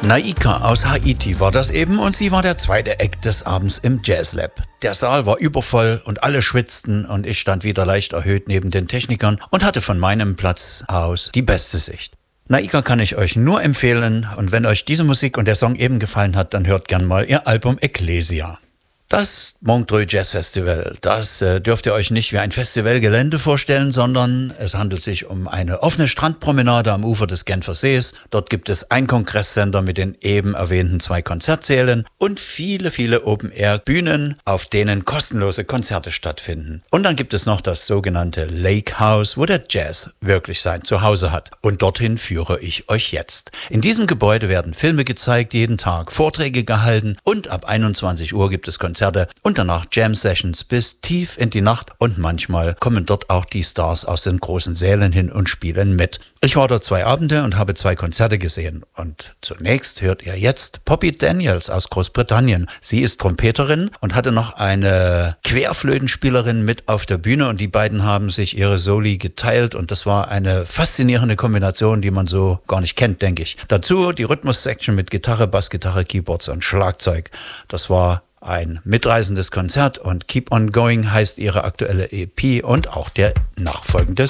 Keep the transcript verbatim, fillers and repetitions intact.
Naika aus Haiti war das eben und sie war der zweite Act des Abends im Jazz Lab. Der Saal war übervoll und alle schwitzten und ich stand wieder leicht erhöht neben den Technikern und hatte von meinem Platz aus die beste Sicht. Naika kann ich euch nur empfehlen und wenn euch diese Musik und der Song eben gefallen hat, dann hört gern mal ihr Album Ecclesia. Das Montreux Jazz Festival, das äh, dürft ihr euch nicht wie ein Festivalgelände vorstellen, sondern es handelt sich um eine offene Strandpromenade am Ufer des Genfer Sees. Dort gibt es ein Kongresscenter mit den eben erwähnten zwei Konzertsälen und viele, viele Open-Air-Bühnen, auf denen kostenlose Konzerte stattfinden. Und dann gibt es noch das sogenannte Lake House, wo der Jazz wirklich sein Zuhause hat. Und dorthin führe ich euch jetzt. In diesem Gebäude werden Filme gezeigt, jeden Tag Vorträge gehalten und ab einundzwanzig Uhr gibt es Konzerte. Konzerte und danach Jam-Sessions bis tief in die Nacht und manchmal kommen dort auch die Stars aus den großen Sälen hin und spielen mit. Ich war dort zwei Abende und habe zwei Konzerte gesehen und zunächst hört ihr jetzt Poppy Daniels aus Großbritannien. Sie ist Trompeterin und hatte noch eine Querflötenspielerin mit auf der Bühne und die beiden haben sich ihre Soli geteilt und das war eine faszinierende Kombination, die man so gar nicht kennt, denke ich. Dazu die Rhythmus-Section mit Gitarre, Bassgitarre, Keyboards und Schlagzeug. Das war ein mitreißendes Konzert und Keep on Going heißt ihre aktuelle E P und auch der nachfolgende